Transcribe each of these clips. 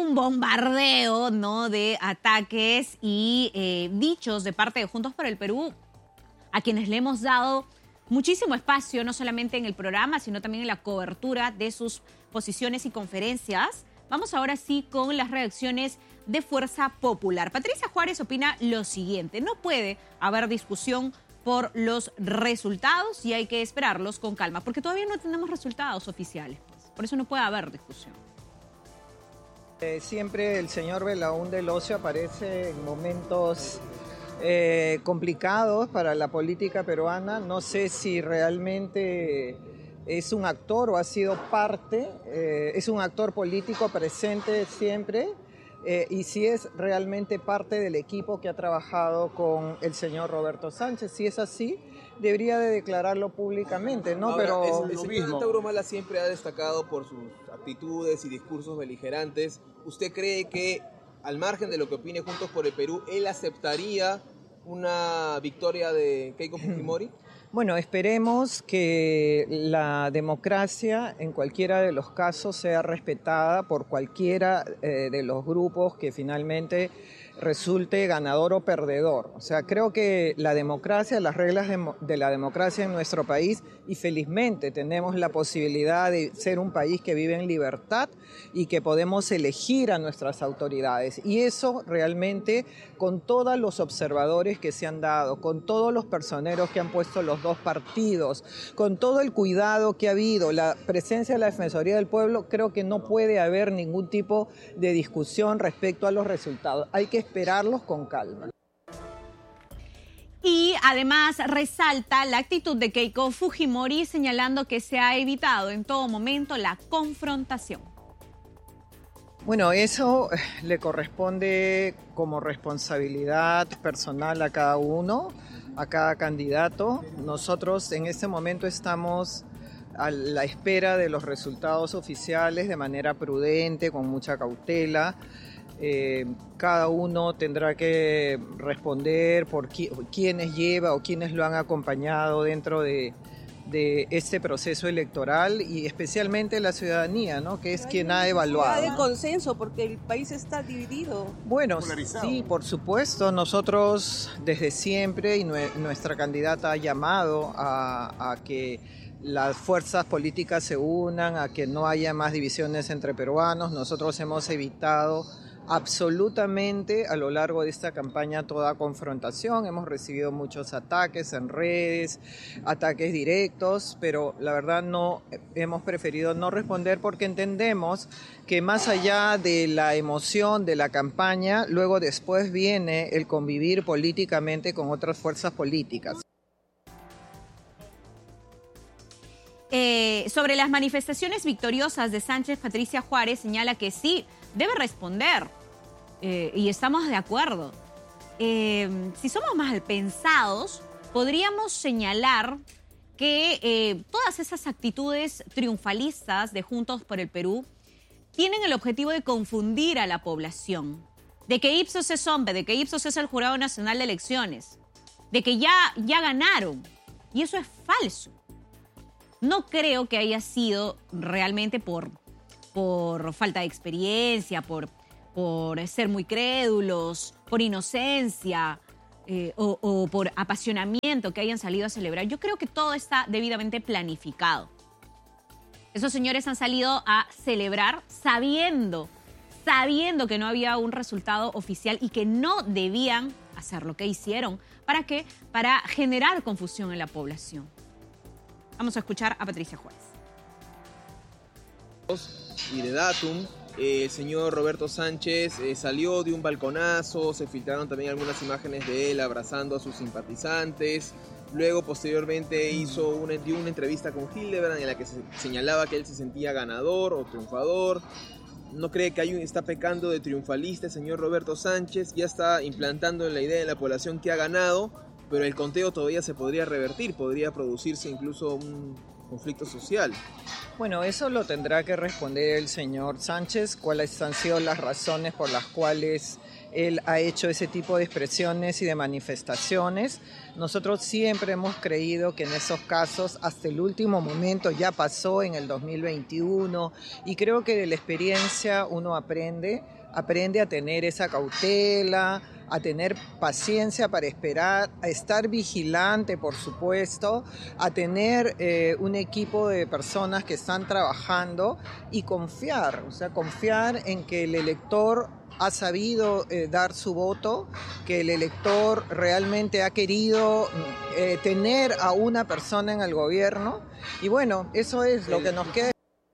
un bombardeo, ¿no?, de ataques y dichos de parte de Juntos por el Perú, a quienes le hemos dado muchísimo espacio, no solamente en el programa, sino también en la cobertura de sus posiciones y conferencias. Vamos ahora sí con las reacciones de Fuerza Popular. Patricia Juárez opina lo siguiente: no puede haber discusión por los resultados y hay que esperarlos con calma, porque todavía no tenemos resultados oficiales, pues. Por eso no puede haber discusión. Siempre el señor Belaúnde del Ocio aparece en momentos complicados para la política peruana. No sé si realmente es un actor o ha sido parte, es un actor político presente siempre, y si es realmente parte del equipo que ha trabajado con el señor Roberto Sánchez. Si es así, debería de declararlo públicamente, ¿no? Ahora, Pero el señor Tauro Mala siempre ha destacado por sus actitudes y discursos beligerantes. ¿Usted cree que, al margen de lo que opine Juntos por el Perú, él aceptaría una victoria de Keiko Fujimori? Bueno, esperemos que la democracia en cualquiera de los casos sea respetada por cualquiera de los grupos que finalmente resulte ganador o perdedor. O sea, creo que la democracia, las reglas de la democracia en nuestro país, y felizmente tenemos la posibilidad de ser un país que vive en libertad y que podemos elegir a nuestras autoridades. Y eso realmente, con todos los observadores que se han dado, con todos los personeros que han puesto los dos partidos, con todo el cuidado que ha habido, la presencia de la Defensoría del Pueblo, creo que no puede haber ningún tipo de discusión respecto a los resultados. Hay que esperarlos con calma. Y además resalta la actitud de Keiko Fujimori, señalando que se ha evitado en todo momento la confrontación. Bueno, eso le corresponde como responsabilidad personal a cada uno, a cada candidato. Nosotros en este momento estamos a la espera de los resultados oficiales de manera prudente, con mucha cautela. Cada uno tendrá que responder por quiénes lleva o quiénes lo han acompañado dentro de este proceso electoral, y especialmente la ciudadanía, ¿no?, que es quien ha evaluado. De consenso, porque el país está dividido. Bueno, sí, por supuesto, nosotros desde siempre, y nuestra candidata ha llamado a que las fuerzas políticas se unan, a que no haya más divisiones entre peruanos. Nosotros hemos evitado absolutamente a lo largo de esta campaña toda confrontación. Hemos recibido muchos ataques en redes, ataques directos, pero la verdad hemos preferido no responder, porque entendemos que más allá de la emoción de la campaña, luego después viene el convivir políticamente con otras fuerzas políticas. Sobre las manifestaciones victoriosas de Sánchez, Patricia Juárez señala que sí, debe responder, y estamos de acuerdo. Si somos mal pensados, podríamos señalar que todas esas actitudes triunfalistas de Juntos por el Perú tienen el objetivo de confundir a la población, de que Ipsos es hombre, de que Ipsos es el Jurado Nacional de Elecciones, de que ya ganaron, y eso es falso. No creo que haya sido realmente por falta de experiencia, por ser muy crédulos, por inocencia o por apasionamiento que hayan salido a celebrar. Yo creo que todo está debidamente planificado. Esos señores han salido a celebrar sabiendo que no había un resultado oficial y que no debían hacer lo que hicieron. ¿Para qué? Para generar confusión en la población. Vamos a escuchar a Patricia Juárez. Y de Datum, el señor Roberto Sánchez salió de un balconazo, se filtraron también algunas imágenes de él abrazando a sus simpatizantes. Luego, posteriormente, dio una entrevista con Hildebrand en la que se señalaba que él se sentía ganador o triunfador. ¿No cree que está pecando de triunfalista el señor Roberto Sánchez? Ya está implantando en la idea de la población que ha ganado, pero el conteo todavía se podría revertir, podría producirse incluso un conflicto social. Bueno, eso lo tendrá que responder el señor Sánchez, cuáles han sido las razones por las cuales él ha hecho ese tipo de expresiones y de manifestaciones. Nosotros siempre hemos creído que en esos casos, hasta el último momento, ya pasó en el 2021, y creo que de la experiencia uno aprende a tener esa cautela, a tener paciencia para esperar, a estar vigilante, por supuesto, a tener un equipo de personas que están trabajando y confiar, o sea, confiar en que el elector ha sabido dar su voto, que el elector realmente ha querido tener a una persona en el gobierno, y bueno, eso es lo que nos queda.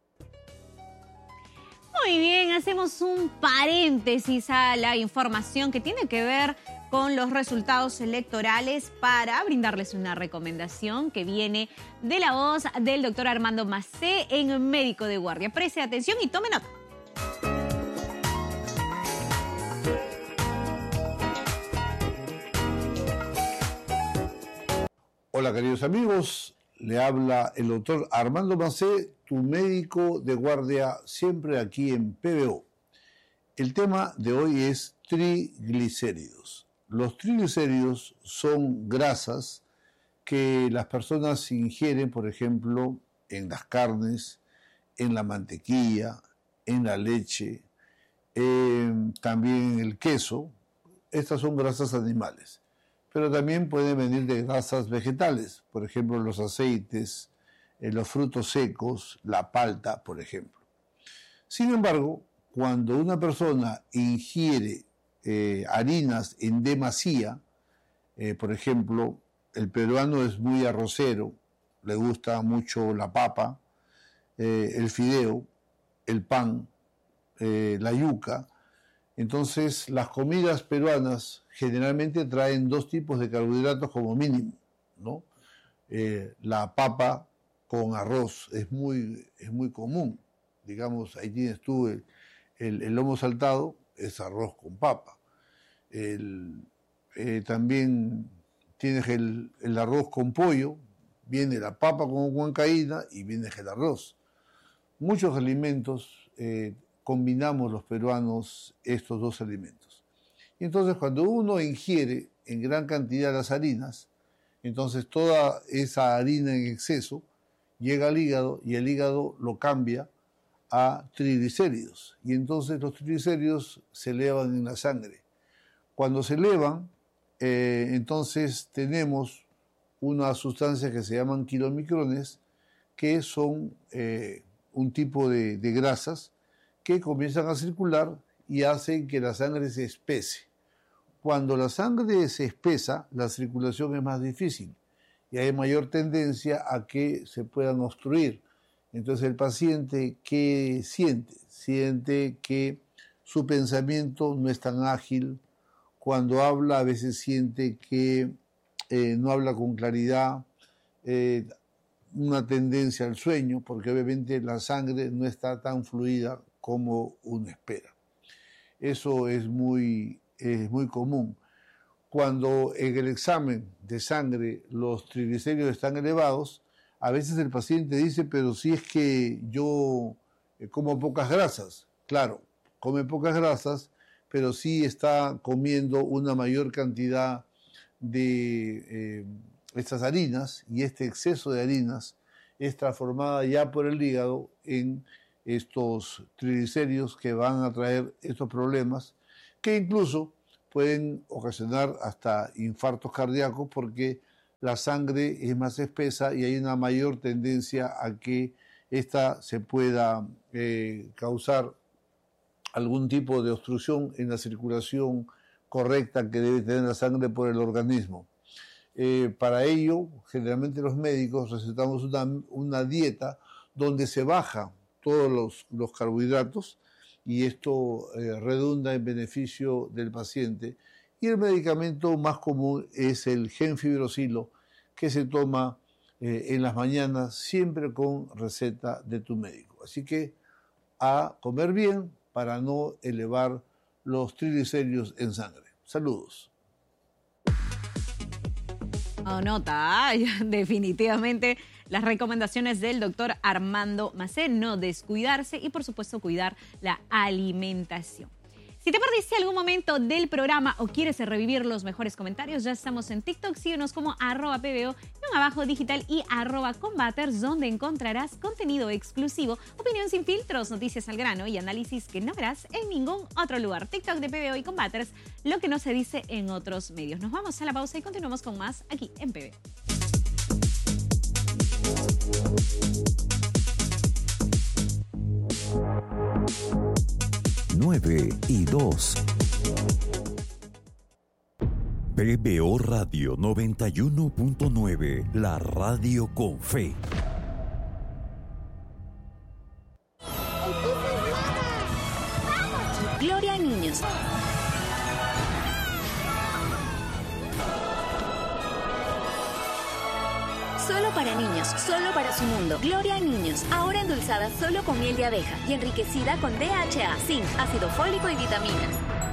Muy bien, hacemos un paréntesis a la información que tiene que ver con los resultados electorales para brindarles una recomendación que viene de la voz del doctor Armando Macé en Médico de Guardia. Preste atención y tome nota. Hola queridos amigos, le habla el doctor Armando Macé, tu médico de guardia, siempre aquí en PBO. El tema de hoy es triglicéridos. Los triglicéridos son grasas que las personas ingieren, por ejemplo, en las carnes, en la mantequilla, en la leche, también en el queso. Estas son grasas animales, pero también pueden venir de grasas vegetales, por ejemplo, los aceites, los frutos secos, la palta, por ejemplo. Sin embargo, cuando una persona ingiere harinas en demasía, por ejemplo, el peruano es muy arrocero, le gusta mucho la papa, el fideo, el pan, la yuca. Entonces, las comidas peruanas generalmente traen dos tipos de carbohidratos como mínimo, ¿no? La papa con arroz es muy común. Digamos, ahí tienes tú el lomo saltado, es arroz con papa. También tienes el arroz con pollo, viene la papa con huancaína y viene el arroz. Muchos alimentos combinamos los peruanos estos dos alimentos. Y entonces cuando uno ingiere en gran cantidad las harinas, entonces toda esa harina en exceso llega al hígado y el hígado lo cambia a triglicéridos. Y entonces los triglicéridos se elevan en la sangre. Cuando se elevan, entonces tenemos unas sustancias que se llaman kilomicrones, que son un tipo de grasas que comienzan a circular y hacen que la sangre se espese. Cuando la sangre se espesa, la circulación es más difícil y hay mayor tendencia a que se puedan obstruir. Entonces el paciente, ¿qué siente? Siente que su pensamiento no es tan ágil. Cuando habla, a veces siente que no habla con claridad, una tendencia al sueño, porque obviamente la sangre no está tan fluida como uno espera. Eso es muy común. Cuando en el examen de sangre los triglicéridos están elevados, a veces el paciente dice, pero si es que yo como pocas grasas. Claro, come pocas grasas, pero sí está comiendo una mayor cantidad de estas harinas, y este exceso de harinas es transformada ya por el hígado en estos triglicéridos que van a traer estos problemas que incluso pueden ocasionar hasta infartos cardíacos porque la sangre es más espesa y hay una mayor tendencia a que ésta se pueda causar algún tipo de obstrucción en la circulación correcta que debe tener la sangre por el organismo. Para ello, generalmente los médicos recetamos una dieta donde se baja todos los carbohidratos y esto redunda en beneficio del paciente. Y el medicamento más común es el gemfibrosilo, que se toma en las mañanas siempre con receta de tu médico. Así que a comer bien para no elevar los triglicéridos en sangre. Saludos. Nota, definitivamente las recomendaciones del doctor Armando Macé, no descuidarse y por supuesto cuidar la alimentación. Si te perdiste algún momento del programa o quieres revivir los mejores comentarios, ya estamos en TikTok. Síguenos como @pbo_digital y @combaters, donde encontrarás contenido exclusivo, opinión sin filtros, noticias al grano y análisis que no verás en ningún otro lugar. TikTok de PBO y Combaters, lo que no se dice en otros medios. Nos vamos a la pausa y continuamos con más aquí en PBO. 9:02. PBO Radio 91.9, la radio con fe. Gloria a niños. Solo para niños, solo para su mundo. Gloria a niños, ahora endulzada solo con miel de abeja y enriquecida con DHA, zinc, ácido fólico y vitaminas.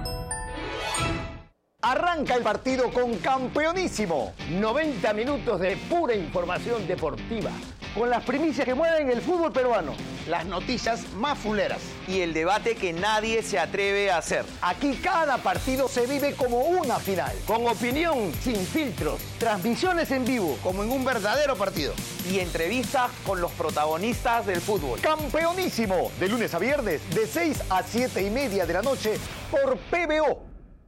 Arranca el partido con Campeonísimo. 90 minutos de pura información deportiva, con las primicias que mueven el fútbol peruano, las noticias más fuleras y el debate que nadie se atreve a hacer. Aquí cada partido se vive como una final, con opinión sin filtros, transmisiones en vivo como en un verdadero partido y entrevistas con los protagonistas del fútbol. Campeonísimo, de lunes a viernes, de 6 a 7:30 de la noche por PBO.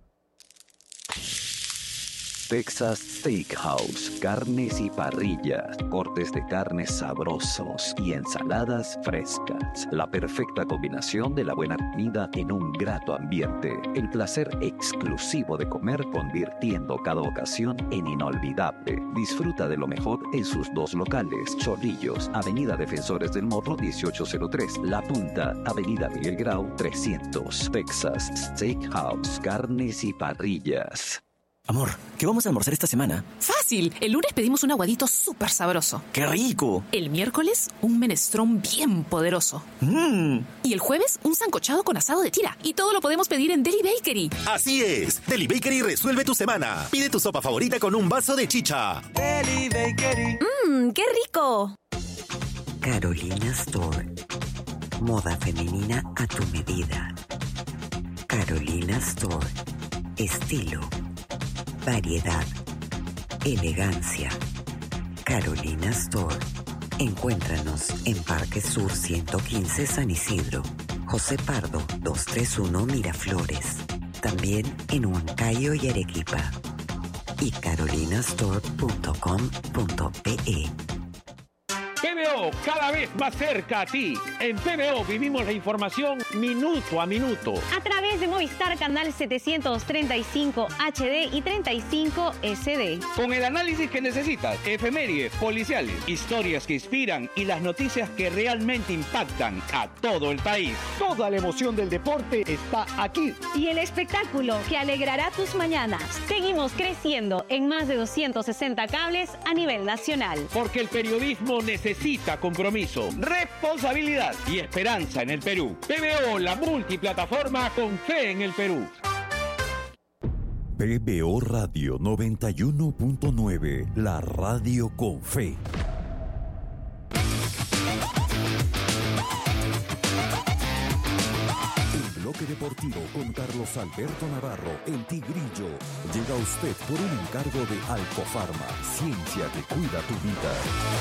Texas Steakhouse, carnes y parrillas, cortes de carnes sabrosos y ensaladas frescas. La perfecta combinación de la buena comida en un grato ambiente. El placer exclusivo de comer, convirtiendo cada ocasión en inolvidable. Disfruta de lo mejor en sus dos locales: Chorrillos, Avenida Defensores del Morro 1803, La Punta, Avenida Miguel Grau 300. Texas Steakhouse, carnes y parrillas. Amor, ¿qué vamos a almorzar esta semana? ¡Fácil! El lunes pedimos un aguadito súper sabroso. ¡Qué rico! El miércoles, un menestrón bien poderoso. Y el jueves, un sancochado con asado de tira. Y todo lo podemos pedir en Deli Bakery. ¡Así es! Deli Bakery resuelve tu semana. Pide tu sopa favorita con un vaso de chicha. Deli Bakery. ¡Qué rico! Carolina Store. Moda femenina a tu medida. Carolina Store. Estilo. Variedad, elegancia. Carolina Store. Encuéntranos en Parque Sur 115 San Isidro, José Pardo 231 Miraflores. También en Huancayo y Arequipa. Y carolinastore.com.pe. PBO, cada vez más cerca a ti. En PBO vivimos la información minuto a minuto. A través de Movistar Canal 735 HD y 35 SD. Con el análisis que necesitas, efemérides, policiales, historias que inspiran y las noticias que realmente impactan a todo el país. Toda la emoción del deporte está aquí. Y el espectáculo que alegrará tus mañanas. Seguimos creciendo en más de 260 cables a nivel nacional. Porque el periodismo necesita compromiso, responsabilidad y esperanza en el Perú. PBO, la multiplataforma con fe en el Perú. PBO Radio 91.9, la radio con fe. Bloque Deportivo con Carlos Alberto Navarro, el Tigrillo. Llega a usted por un encargo de Alcofarma, ciencia que cuida tu vida.